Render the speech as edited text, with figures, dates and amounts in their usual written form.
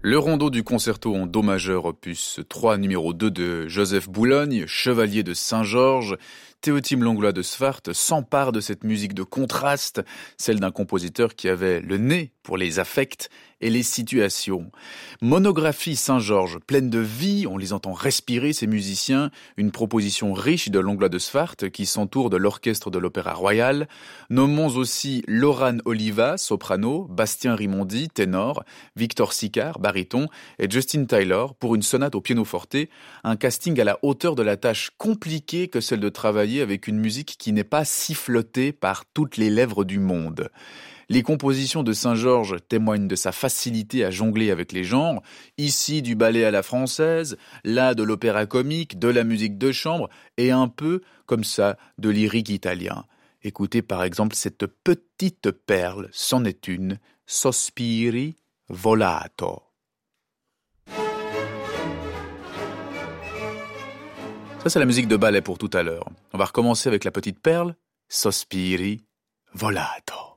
Le rondo du concerto en do majeur opus 3 numéro 2 de Joseph Boulogne, chevalier de Saint-Georges, Théotime Langlois de Swart s'empare de cette musique de contraste, celle d'un compositeur qui avait le nez pour les affects et les situations. Monographie Saint-Georges, pleine de vie, on les entend respirer ces musiciens, une proposition riche de Langlois de Swart qui s'entoure de l'orchestre de l'Opéra Royal. Nommons aussi Laurane Oliva, soprano, Bastien Rimondi, ténor, Victor Sicard, baryton et Justin Tyler pour une sonate au pianoforte, un casting à la hauteur de la tâche compliquée que celle de travailler avec une musique qui n'est pas sifflotée par toutes les lèvres du monde. Les compositions de Saint-Georges témoignent de sa facilité à jongler avec les genres, ici du ballet à la française, là de l'opéra comique, de la musique de chambre, et un peu, comme ça, de lyrique italien. Écoutez par exemple cette petite perle, c'en est une, Sospiri volato. Ça, c'est la musique de ballet pour tout à l'heure. On va recommencer avec la petite perle, Sospiri volato.